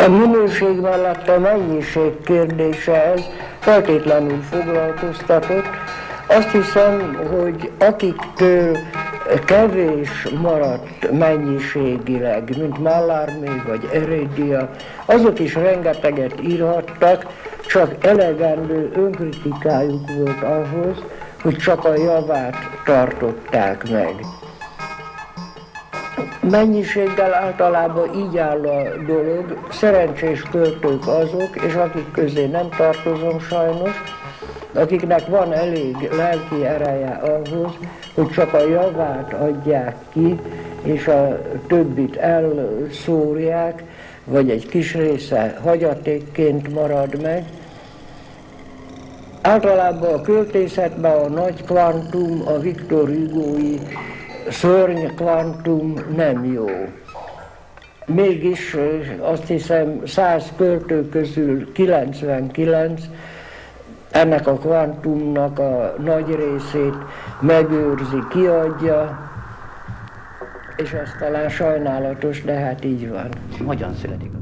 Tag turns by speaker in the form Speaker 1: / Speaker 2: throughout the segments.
Speaker 1: minőség mellett a mennyiség kérdése ez feltétlenül foglalkoztatott. Azt hiszem, hogy akiktől kevés maradt mennyiségileg, mint Mallarmé vagy Heredia, azok is rengeteget írhattak, csak elegendő önkritikájuk volt ahhoz, hogy csak a javát tartották meg. Mennyiséggel általában így áll a dolog, szerencsés költők azok, és akik közé nem tartozom sajnos, akiknek van elég lelki ereje ahhoz, hogy csak a javát adják ki, és a többit elszórják, vagy egy kis része hagyatékként marad meg. Általában a költészetben a nagy kvantum, a Victor Hugo-i szörny kvantum nem jó. Mégis azt hiszem 100 költő közül 99 ennek a kvantumnak a nagy részét megőrzi, kiadja, és ez talán sajnálatos, de hát így van.
Speaker 2: Hogyan születik?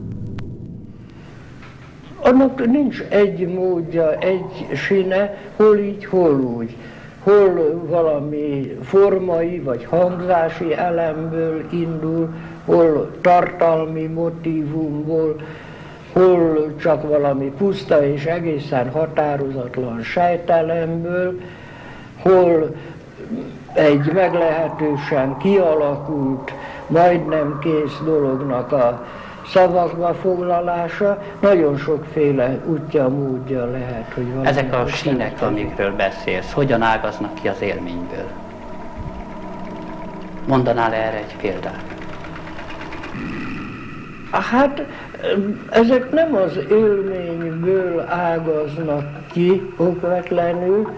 Speaker 1: Annak nincs egy módja, egy sine, hol így, hol úgy. Hol valami formai vagy hangzási elemből indul, hol tartalmi motívumból, hol csak valami puszta és egészen határozatlan sejtelemből, hol egy meglehetősen kialakult, majdnem kész dolognak a szavakba foglalása, nagyon sokféle útja, módja lehet, hogy valami.
Speaker 2: Ezek a sínek, amikről beszélsz, hogyan ágaznak ki az élményből? Mondanál erre egy példát?
Speaker 1: Hát ezek nem az élményből ágaznak ki okvetlenül,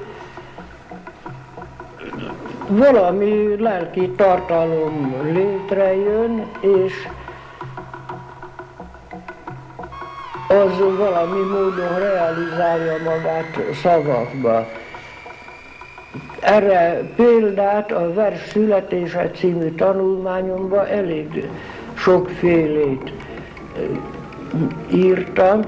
Speaker 1: valami lelki tartalom létrejön, és az valami módon realizálja magát szavakba. Erre példát a Vers születése című tanulmányomban elég sokfélét írtam.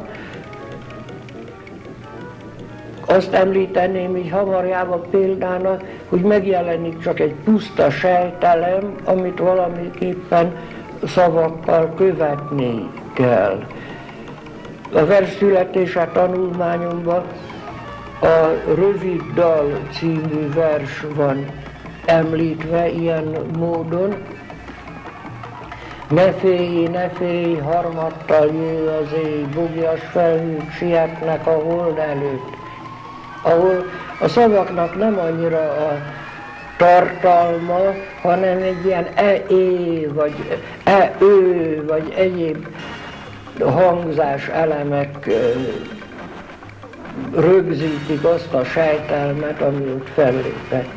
Speaker 1: Azt említeném így hamarjában példának, hogy megjelenik csak egy puszta sejtelem, amit valamiképpen szavakkal követni kell. A Vers születése tanulmányomban a Rövid dal című vers van említve ilyen módon. Ne félj, harmattal jöjj az éj, bugjas felhők sietnek a hold előtt. Ahol a szavaknak nem annyira a tartalma, hanem egy ilyen vagy vagy egyéb hangzás elemek rögzítik azt a sejtelmet, ami ott fellépett.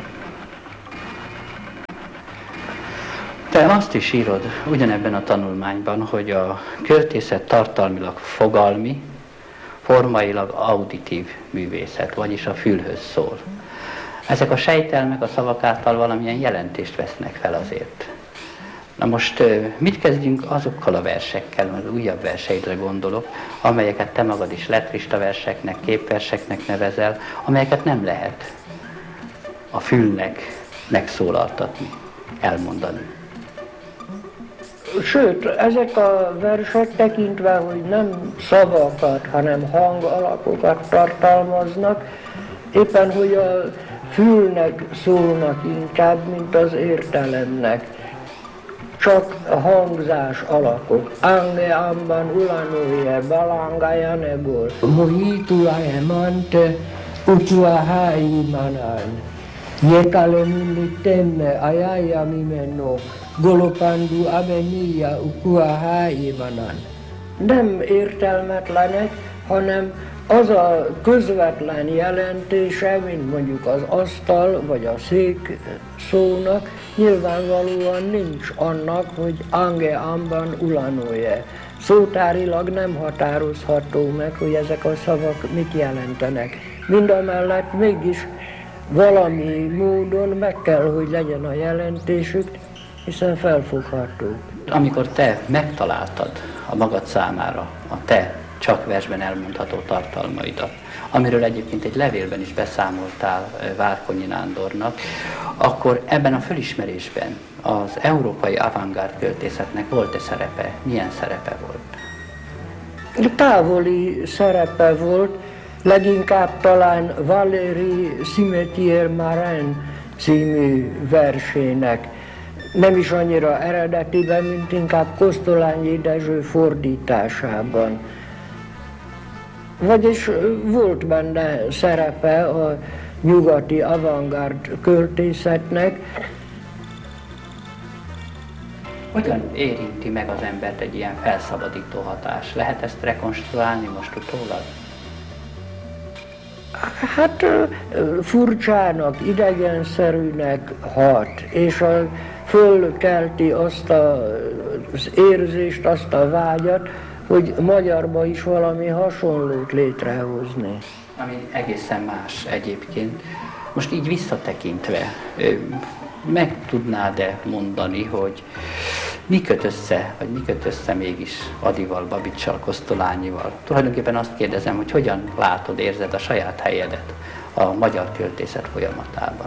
Speaker 2: Te azt is írod ugyanebben a tanulmányban, hogy a költészet tartalmilag fogalmi, formailag auditív művészet, vagyis a fülhöz szól. Ezek a sejtelmek a szavak által valamilyen jelentést vesznek fel azért. Na most mit kezdjünk azokkal a versekkel, az újabb verseidre gondolok, amelyeket te magad is lettrista verseknek, képverseknek nevezel, amelyeket nem lehet a fülnek megszólaltatni, elmondani.
Speaker 1: Sőt, ezek a versek tekintve, hogy nem szavakat, hanem hangalapokat tartalmaznak, éppen hogy a fülnek szólnak inkább, mint az értelemnek. Csak a hangzás alakok. Ange amban ulanóje, balangája nebol. Mohitulaje mante, utua hái manán. Jekale mindig temme, ajája mimenno. Golopandu avenia, ukua hái manán. Nem értelmetlenek, hanem az a közvetlen jelentése, mint mondjuk az asztal vagy a szék szónak, nyilvánvalóan nincs annak, hogy ange amban ulanóje. Szótárilag nem határozható meg, hogy ezek a szavak mit jelentenek. Mindamellett mégis valami módon meg kell, hogy legyen a jelentésük, hiszen felfogható.
Speaker 2: Amikor te megtaláltad a magad számára a te csak versben elmondható tartalmaidat, amiről egyébként egy levélben is beszámoltál Várkonyi Nándornak, akkor ebben a fölismerésben az európai avantgárd költészetnek volt-e szerepe? Milyen szerepe volt?
Speaker 1: Távoli szerepe volt, leginkább talán Valéry Cimetière-Marin című versének, nem is annyira eredetiben, mint inkább Kosztolányi Dezső fordításában. Vagyis volt benne szerepe a nyugati avantgárd költészetnek.
Speaker 2: Hogyan érinti meg az embert egy ilyen felszabadító hatás? Lehet ezt rekonstruálni most utólag?
Speaker 1: Hát furcsának, idegenszerűnek hat, és fölkelti azt az érzést, azt a vágyat, hogy magyarba is valami hasonlót létrehozni.
Speaker 2: Ami egészen más egyébként. Most így visszatekintve, meg tudnád-e mondani, hogy mi köt össze mégis Adival, Babitssal, Kosztolányival? Tulajdonképpen azt kérdezem, hogy hogyan látod, érzed a saját helyedet a magyar költészet folyamatában?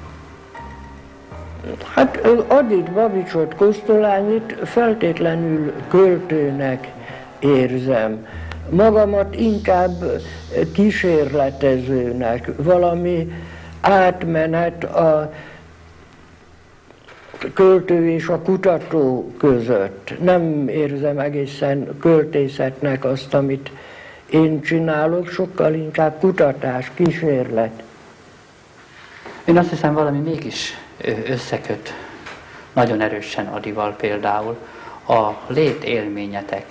Speaker 1: Hát Adit, Babittsot, Kosztolányit feltétlenül költőnek érzem. Magamat inkább kísérletezőnek, valami átmenet a költő és a kutató között. Nem érzem egészen költészetnek azt, amit én csinálok, sokkal inkább kutatás, kísérlet.
Speaker 2: Én azt hiszem, valami mégis összeköt nagyon erősen Adival például. A létélményetek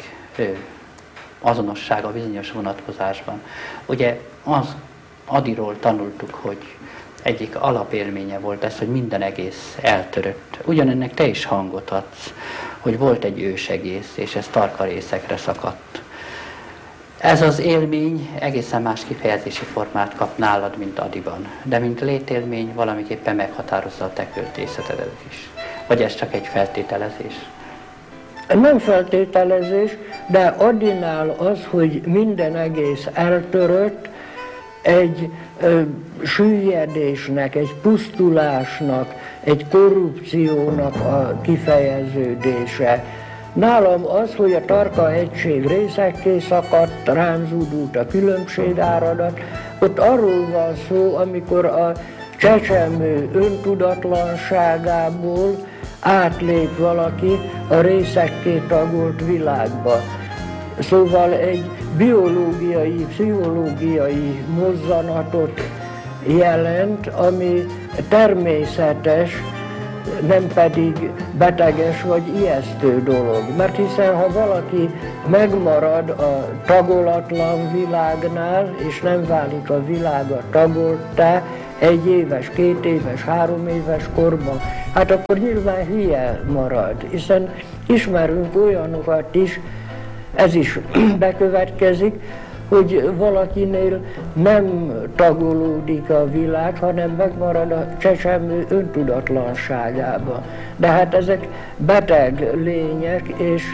Speaker 2: azonossága bizonyos vonatkozásban. Ugye az Adiról tanultuk, hogy egyik alapélménye volt ez, hogy minden egész eltörött. Ugyanennek te is hangot adsz, hogy volt egy ősegész, és ez tarka részekre szakadt. Ez az élmény egészen más kifejezési formát kap nálad, mint Adiban, de mint létélmény valamiképpen meghatározza a te költészetedet is. Vagy ez csak egy feltételezés?
Speaker 1: Nem feltételezés, de Adinál az, hogy minden egész eltörött, egy süllyedésnek, egy pusztulásnak, egy korrupciónak a kifejeződése. Nálam az, hogy a tarka egység részekké szakadt, rám zúdult a különbségáradat, ott arról van szó, amikor a csecsemő öntudatlanságából átlép valaki a részekké tagolt világba. Szóval egy biológiai, pszichológiai mozzanatot jelent, ami természetes, nem pedig beteges vagy ijesztő dolog. Mert hiszen ha valaki megmarad a tagolatlan világnál, és nem válik a világa tagolttá 1 éves, 2 éves, 3 éves korban, hát akkor nyilván hülye marad, hiszen ismerünk olyanokat is, ez is bekövetkezik, hogy valakinél nem tagolódik a világ, hanem megmarad a csecsemő öntudatlanságában. De hát ezek beteg lények, és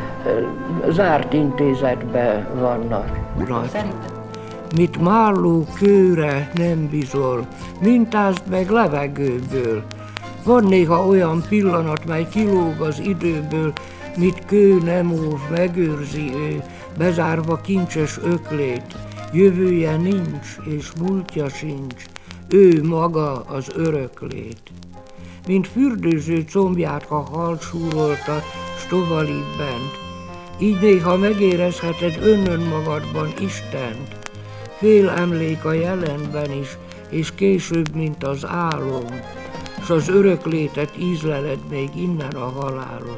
Speaker 1: zárt intézetben vannak. Urat, mit málló kőre nem bizol, mintázd meg levegőből. Van néha olyan pillanat, mely kilóg az időből, mit kő nem óv, megőrzi ő, bezárva kincses öklét. Jövője nincs, és múltja sincs, ő maga az öröklét. Mint fürdőző combját, ha hal súrolta, s tovalít bent, így néha megérezheted önmagadban Istent. Fél emlék a jelenben is, és később, mint az álom, s az öröklétet ízleled még innen a halálon.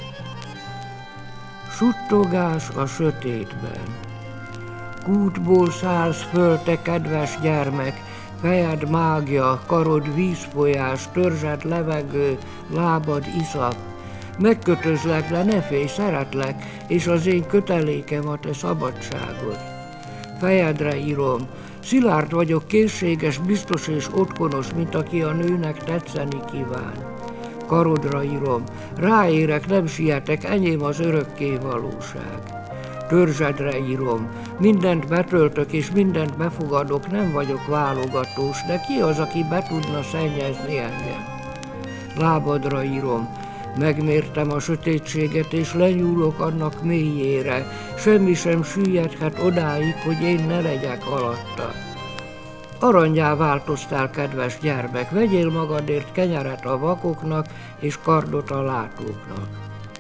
Speaker 1: Suttogás a sötétben. Kútból szállsz föl, te kedves gyermek, fejed mágja, karod vízfolyás, törzsed levegő, lábad iszap. Megkötözlek, de ne félj, szeretlek, és az én kötelékem a te szabadságod. Fejedre írom, szilárd vagyok, készséges, biztos és otthonos, mint aki a nőnek tetszeni kíván. karodra írom, ráérek, nem sietek, enyém az örökké valóság. Törzsedre írom, mindent betöltök és mindent befogadok, nem vagyok válogatós, de ki az, aki be tudna szennyezni engem? Lábadra írom, megmértem a sötétséget és lenyúlok annak mélyére, semmi sem süllyedhet odáig, hogy én ne legyek alatta. Arannyá változtál, kedves gyermek, vegyél magadért kenyeret a vakoknak és kardot a látóknak.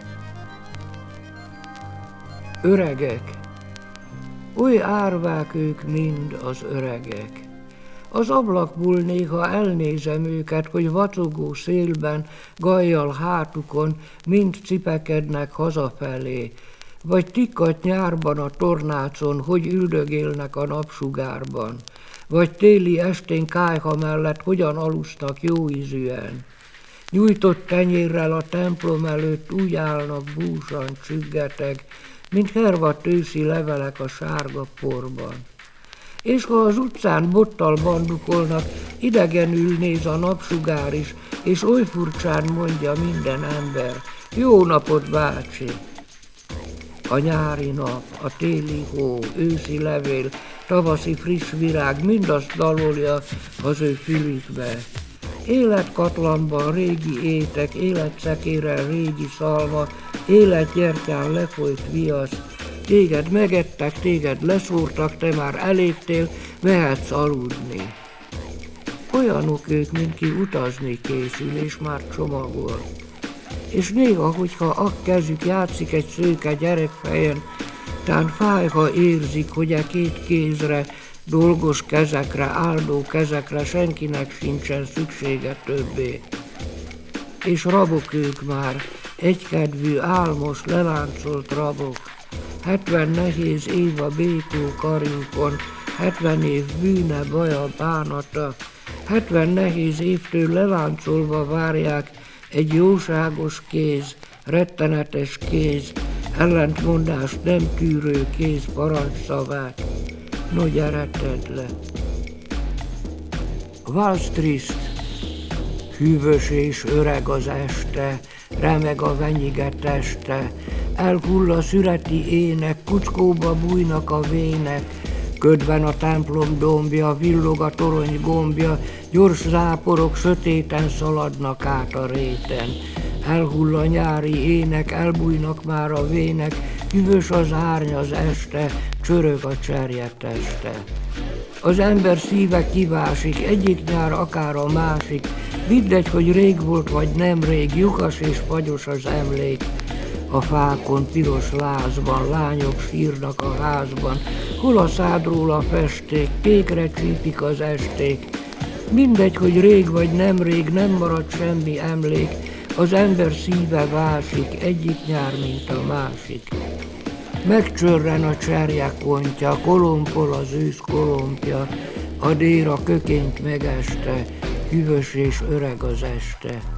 Speaker 1: Öregek, oly árvák ők mind az öregek. Az ablakból néha elnézem őket, hogy vacogó szélben, gajjal hátukon mind cipekednek hazafelé, vagy tikkat nyárban a tornácon, hogy üldögélnek a napsugárban, vagy téli estén kályha mellett hogyan alusztak jóízűen. Nyújtott tenyérrel a templom előtt úgy állnak búsan csüggeteg, mint hervadt őszi levelek a sárga porban. És ha az utcán bottal bandukolnak, idegenül néz a napsugár is, és oly furcsán mondja minden ember, jó napot, bácsi! A nyári nap, a téli hó, őszi levél, tavaszi friss virág, mindazt dalolja az ő fülükbe. Életkatlanban régi étek, életszekérrel régi szalma, életgyertyán lefolyt viasz. Téged megettek, téged leszúrtak, te már elégtél, mehetsz aludni. Olyanok ők, mint ki utazni készül, és már csomagol. És néha, hogyha a kezük játszik egy szőke gyerekfejen, tán fáj, ha érzik, hogy a két kézre, dolgos kezekre, áldó kezekre senkinek sincsen szüksége többé. És rabok ők már, egykedvű, álmos, leláncolt rabok. 70 nehéz év a békó karjukon, 70 év bűne, baja, bánata, 70 nehéz évtől leláncolva várják egy jóságos kéz, rettenetes kéz, ellentmondást nem tűrő kéz parancsszavát. No, gyere, tedd le! Valsz Trist, hűvös és öreg az este, remeg a venyige teste, elhull a szüreti ének, kuckóba bújnak a vének, ködben a templom dombja, villog a torony gombja, gyors záporok sötéten szaladnak át a réten. Elhull a nyári ének, elbújnak már a vének, hűvös az árny az este, csörög a cserje teste. Az ember szíve kivásik, egyik nyár akár a másik, mindegy, hogy rég volt vagy nem rég, lyukas és fagyos az emlék. A fákon piros lázban, lányok sírnak a házban, hol a szádról a festék, kékre csípik az esték. Mindegy, hogy rég vagy nem rég, nem marad semmi emlék, az ember szíve vásik, egyik nyár, mint a másik. Megcsörren a cserje kontja, kolompol az ősz kolompja, a dél a kökényt megeste, hűvös és öreg az este.